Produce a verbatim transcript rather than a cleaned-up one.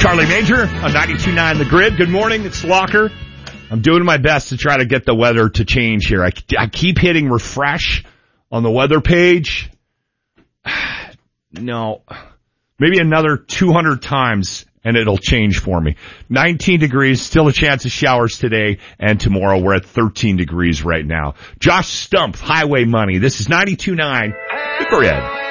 Charlie Major on ninety-two point nine The Grid. Good morning. It's Locker. I'm doing my best to try to get the weather to change here. I, I keep hitting refresh on the weather page. No. Maybe another two hundred times and it'll change for me. nineteen degrees, still a chance of showers today and tomorrow. We're at thirteen degrees right now. Josh Stumpf, Highway Money. This is ninety-two point nine The Grid.